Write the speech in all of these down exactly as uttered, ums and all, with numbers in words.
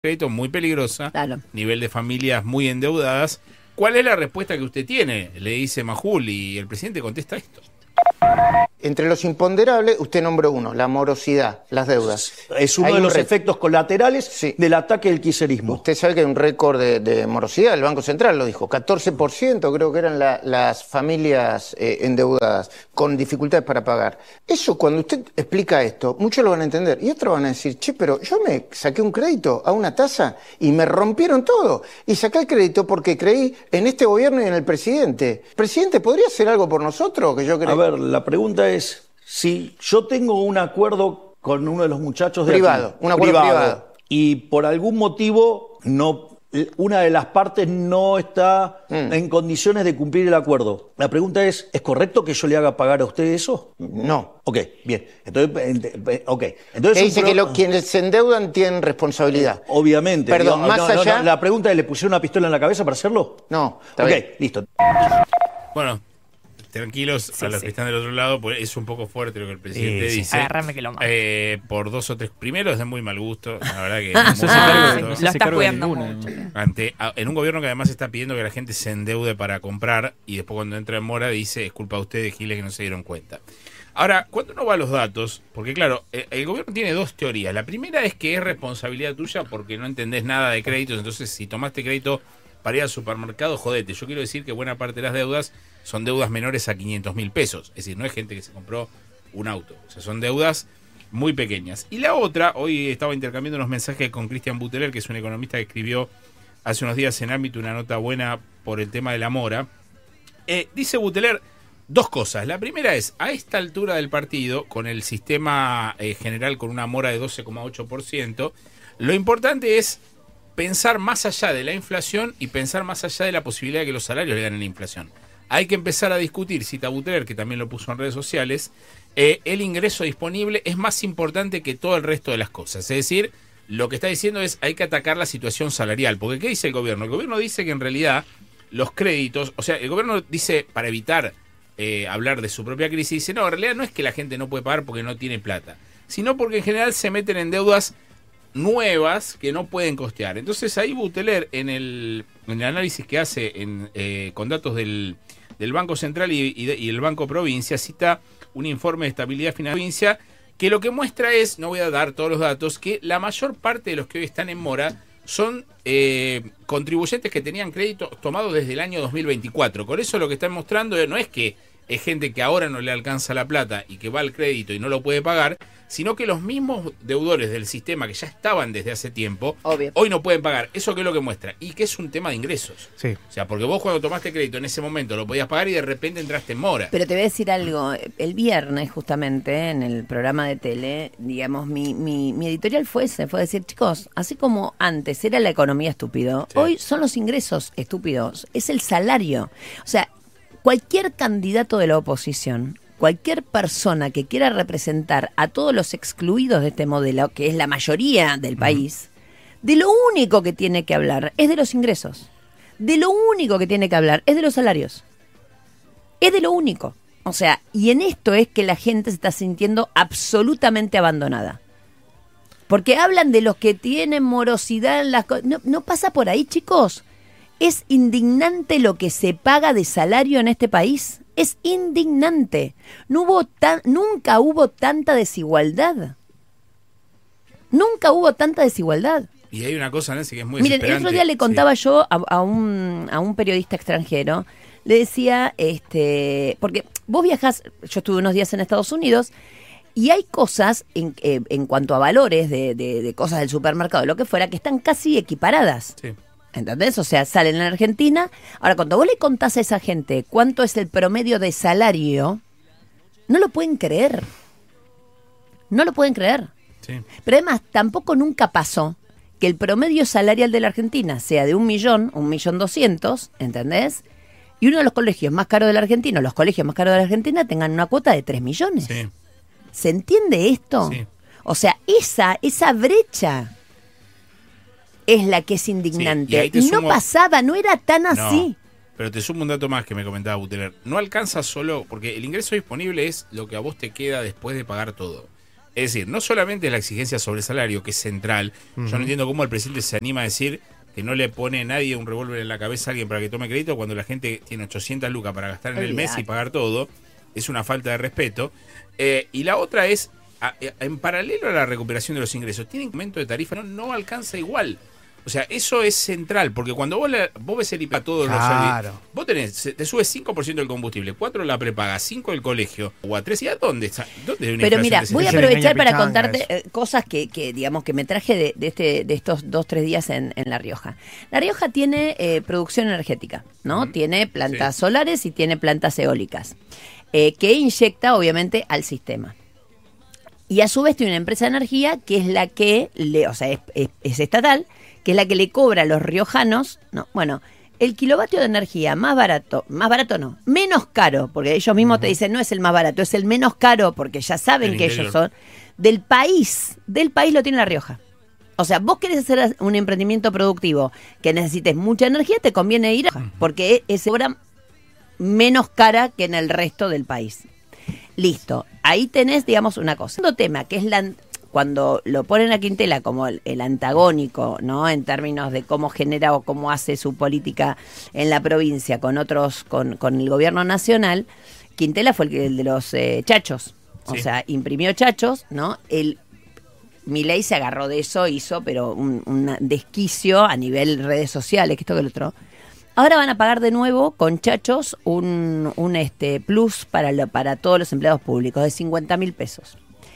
crédito muy peligrosa, claro. Nivel de familias muy endeudadas. ¿Cuál es la respuesta que usted tiene? Le dice Majul y el presidente contesta esto. Entre los imponderables, usted nombró uno, la morosidad, las deudas. Es uno Hay de un los re... efectos colaterales sí. del ataque del kirchnerismo. Usted sabe que hay un récord de, de morosidad, el Banco Central lo dijo, catorce por ciento creo que eran la, las familias eh, endeudadas, con dificultades para pagar. Eso, cuando usted explica esto, muchos lo van a entender, y otros van a decir, che, pero yo me saqué un crédito a una tasa y me rompieron todo, y saqué el crédito porque creí en este gobierno y en el presidente. ¿Presidente, podría hacer algo por nosotros? Que yo creo... A ver, la pregunta es, si yo tengo un acuerdo con uno de los muchachos de privado, aquí, un acuerdo privado, privado, y por algún motivo no, una de las partes no está mm. en condiciones de cumplir el acuerdo. La pregunta es, ¿es correcto que yo le haga pagar a usted eso? No. Ok, bien. Entonces, okay. Entonces dice pro... que lo, quienes se endeudan tienen responsabilidad. Eh, obviamente. Perdón, no, más no, allá... No, no, la pregunta es, ¿le pusieron una pistola en la cabeza para hacerlo? No. Está ok, bien. listo. Bueno, tranquilos, sí, a los sí. que están del otro lado, pues es un poco fuerte lo que el presidente sí, dice. Sí. Agárrame que lo mato. Eh, por dos o tres. Primero es de muy mal gusto, la verdad que. Ah, muy ah, mal sí, gusto. lo estás cuidando mucho. Ante, a, en un gobierno que además está pidiendo que la gente se endeude para comprar y después cuando entra en mora dice, es culpa de ustedes, Giles, que no se dieron cuenta. Ahora, cuando uno va a los datos, porque claro, el, el gobierno tiene dos teorías. La primera es que es responsabilidad tuya porque no entendés nada de créditos, entonces si tomaste crédito para ir al supermercado, jodete. Yo quiero decir que buena parte de las deudas son deudas menores a quinientos mil pesos. Es decir, no es gente que se compró un auto. O sea, son deudas muy pequeñas. Y la otra, hoy estaba intercambiando unos mensajes con Cristian Buteler, que es un economista que escribió hace unos días en Ámbito una nota buena por el tema de la mora. Eh, dice Buteler dos cosas. La primera es, a esta altura del partido, con el sistema eh, general con una mora de doce coma ocho por ciento, lo importante es pensar más allá de la inflación y pensar más allá de la posibilidad de que los salarios le ganen la inflación. Hay que empezar a discutir, cita Buteler, que también lo puso en redes sociales, eh, el ingreso disponible es más importante que todo el resto de las cosas. Es decir, lo que está diciendo es hay que atacar la situación salarial. Porque ¿qué dice el gobierno? El gobierno dice que en realidad los créditos, o sea, el gobierno dice, para evitar eh, hablar de su propia crisis, dice, no, en realidad no es que la gente no puede pagar porque no tiene plata, sino porque en general se meten en deudas nuevas que no pueden costear. Entonces ahí Buteler en el, en el análisis que hace en, eh, con datos del, del Banco Central y, y, de, y el Banco Provincia cita un informe de estabilidad financiera que lo que muestra es, no voy a dar todos los datos, que la mayor parte de los que hoy están en mora son eh, contribuyentes que tenían créditos tomados desde el año dos mil veinticuatro. Con eso lo que están mostrando no es que es gente que ahora no le alcanza la plata y que va al crédito y no lo puede pagar, sino que los mismos deudores del sistema que ya estaban desde hace tiempo, Obvio. hoy no pueden pagar. ¿Eso qué es lo que muestra? Y que es un tema de ingresos. Sí. O sea, porque vos cuando tomaste crédito en ese momento lo podías pagar y de repente entraste en mora. Pero te voy a decir algo. El viernes, justamente, en el programa de tele, digamos, mi, mi, mi editorial fue ese, fue decir, chicos, así como antes era la economía estúpido, sí. Hoy son los ingresos estúpidos, es el salario. O sea, cualquier candidato de la oposición, cualquier persona que quiera representar a todos los excluidos de este modelo, que es la mayoría del país, uh-huh. de lo único que tiene que hablar es de los ingresos. De lo único que tiene que hablar es de los salarios. Es de lo único. O sea, y en esto es que la gente se está sintiendo absolutamente abandonada. Porque hablan de los que tienen morosidad en las cosas. No, no pasa por ahí, chicos. Es indignante lo que se paga de salario en este país. Es indignante. No hubo tan, nunca hubo tanta desigualdad. Nunca hubo tanta desigualdad. Y hay una cosa, Nancy, que es muy Miren, desesperante. el otro día le contaba sí. yo a, a, un, a un periodista extranjero, le decía, este, porque vos viajás, yo estuve unos días en Estados Unidos, y hay cosas en, eh, en cuanto a valores de, de, de cosas del supermercado, lo que fuera, que están casi equiparadas. Sí. ¿Entendés? O sea, salen en Argentina. Ahora, cuando vos le contás a esa gente cuánto es el promedio de salario, no lo pueden creer. No lo pueden creer. Sí. Pero además, tampoco nunca pasó que el promedio salarial de la Argentina sea de un millón, un millón doscientos, ¿entendés? Y uno de los colegios más caros de la Argentina, los colegios más caros de la Argentina, tengan una cuota de tres millones. Sí. ¿Se entiende esto? Sí. O sea, esa, esa brecha es la que es indignante. Sí, y, y sumo... no pasaba, no era tan así. No, pero te sumo un dato más que me comentaba Buteler. No alcanza solo, porque el ingreso disponible es lo que a vos te queda después de pagar todo. Es decir, no solamente la exigencia sobre el salario, que es central. Uh-huh. Yo no entiendo cómo el presidente se anima a decir que no le pone nadie un revólver en la cabeza a alguien para que tome crédito cuando la gente tiene ochocientas lucas para gastar en el mes y pagar todo. Es una falta de respeto. Eh, y la otra es, a, a, en paralelo a la recuperación de los ingresos, tiene un aumento de tarifa, no, no alcanza igual. O sea, eso es central, porque cuando vos, la, vos ves el I P A todos claro. los servicios, vos tenés, te subes cinco por ciento del combustible, cuatro la prepaga, cinco el colegio, o a tres, ¿y a dónde está? ¿Dónde Pero mira, voy a aprovechar para contarte eh, cosas que, que, digamos, que me traje de, de, este, de estos dos, tres días en, en La Rioja. La Rioja tiene eh, producción energética, ¿no? Mm. Tiene plantas sí. solares y tiene plantas eólicas, eh, que inyecta, obviamente, al sistema. Y a su vez tiene una empresa de energía que es la que, le, o sea, es, es, es estatal, que es la que le cobra a los riojanos, no, bueno, el kilovatio de energía más barato, más barato no, menos caro, porque ellos mismos uh-huh. te dicen no es el más barato, es el menos caro, porque ya saben el que interior. Ellos son, del país, del país lo tiene La Rioja. O sea, vos querés hacer un emprendimiento productivo que necesites mucha energía, te conviene ir, uh-huh. porque es obra menos cara que en el resto del país. Listo, ahí tenés, digamos, una cosa. Segundo tema, que es la... Cuando lo ponen a Quintela como el, el antagónico, ¿no? En términos de cómo genera o cómo hace su política en la provincia con otros, con, con el gobierno nacional, Quintela fue el, el de los eh, chachos. Sí. O sea, imprimió chachos, ¿no? El Milei se agarró de eso, hizo, pero un, un desquicio a nivel redes sociales, que esto que lo otro. Ahora van a pagar de nuevo con chachos un, un este plus para, lo, para todos los empleados públicos de cincuenta mil pesos.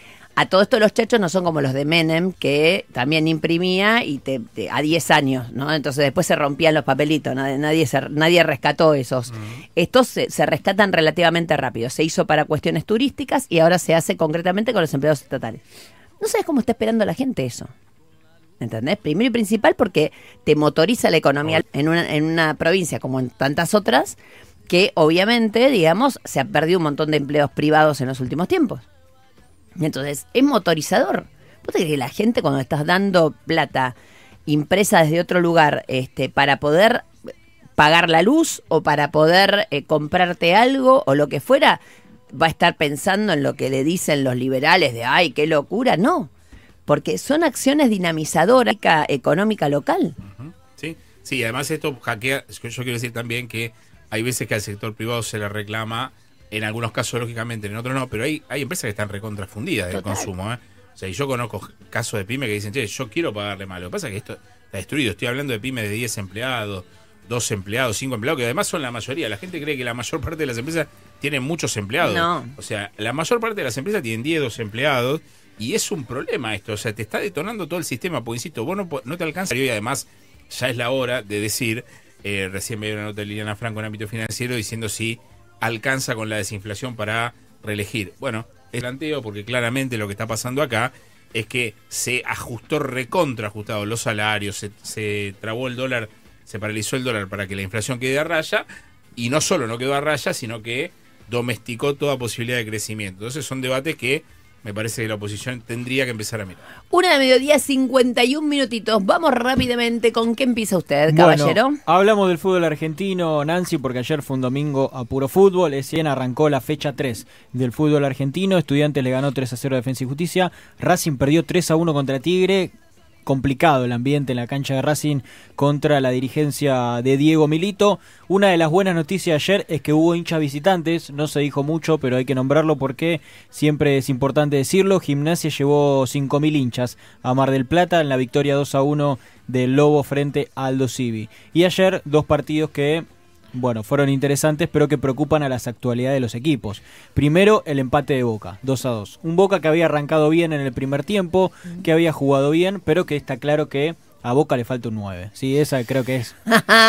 A todo esto los chachos no son como los de Menem, que también imprimía y te, te, a diez años, ¿no? Entonces después se rompían los papelitos, nadie, nadie, se, nadie rescató esos. Uh-huh. Estos se, se rescatan relativamente rápido. Se hizo para cuestiones turísticas y ahora se hace concretamente con los empleados estatales. No sabes cómo está esperando la gente eso. ¿Entendés? Primero y principal porque te motoriza la economía uh-huh. en, una, en una provincia como en tantas otras, que obviamente, digamos, se ha perdido un montón de empleos privados en los últimos tiempos. Entonces, es motorizador. ¿Vos te crees que la gente cuando estás dando plata impresa desde otro lugar este, para poder pagar la luz o para poder eh, comprarte algo o lo que fuera, va a estar pensando en lo que le dicen los liberales de ¡ay, qué locura! No, porque son acciones dinamizadoras económica local. Uh-huh. Sí, sí, además esto hackea, yo quiero decir también que hay veces que al sector privado se le reclama. En algunos casos, lógicamente, en otros no, pero hay, hay empresas que están recontrafundidas del consumo, ¿eh? O sea, y yo conozco casos de pymes que dicen, che, yo quiero pagarle más. Lo que pasa es que esto está destruido. Estoy hablando de pymes de diez empleados, dos empleados, cinco empleados, que además son la mayoría. La gente cree que la mayor parte de las empresas tienen muchos empleados. No. O sea, la mayor parte de las empresas tienen diez, doce empleados, y es un problema esto. O sea, te está detonando todo el sistema, porque insisto, vos no, no te alcanza. Y además, ya es la hora de decir, eh, recién me dio una nota de Liliana Franco en ámbito financiero diciendo si alcanza con la desinflación para reelegir. Bueno, es planteo porque claramente lo que está pasando acá es que se ajustó recontra ajustado los salarios, se, se trabó el dólar, se paralizó el dólar para que la inflación quede a raya, y no solo no quedó a raya, sino que domesticó toda posibilidad de crecimiento. Entonces son debates que me parece que la oposición tendría que empezar a mirar. Una de mediodía, cincuenta y un minutitos. Vamos rápidamente. ¿Con qué empieza usted, caballero? Bueno, hablamos del fútbol argentino, Nancy, porque ayer fue un domingo a puro fútbol. Es bien, arrancó la fecha tres del fútbol argentino. Estudiantes le ganó tres a cero a Defensa y Justicia. Racing perdió tres a uno contra Tigre. Complicado el ambiente en la cancha de Racing contra la dirigencia de Diego Milito. Una de las buenas noticias ayer es que hubo hinchas visitantes, no se dijo mucho, pero hay que nombrarlo porque siempre es importante decirlo. Gimnasia llevó cinco mil hinchas a Mar del Plata en la victoria dos a uno del Lobo frente a Aldo Civi. Y ayer dos partidos que, bueno, fueron interesantes, pero que preocupan a las actualidades de los equipos. Primero, el empate de Boca, dos a dos. Un Boca que había arrancado bien en el primer tiempo, que había jugado bien, pero que está claro que a Boca le falta un nueve. Sí, esa creo que es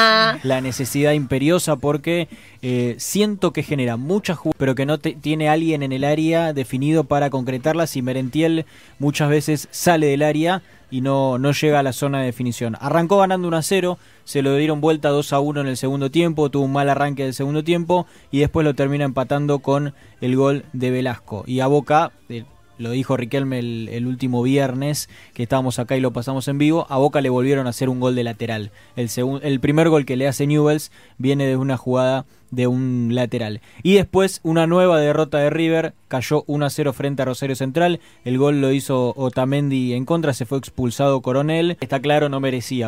la necesidad imperiosa, porque eh, siento que genera muchas jugadas, pero que no te, tiene alguien en el área definido para concretarlas, y Merentiel muchas veces sale del área y no, no llega a la zona de definición. Arrancó ganando uno a cero, se lo dieron vuelta dos a uno en el segundo tiempo, tuvo un mal arranque del segundo tiempo y después lo termina empatando con el gol de Velasco. Y a Boca, eh, lo dijo Riquelme el, el último viernes que estábamos acá y lo pasamos en vivo, a Boca le volvieron a hacer un gol de lateral. El, segun, el primer gol que le hace Newell's viene de una jugada de un lateral. Y después una nueva derrota de River, cayó uno a cero frente a Rosario Central, el gol lo hizo Otamendi en contra, se fue expulsado Coronel, está claro, no merecía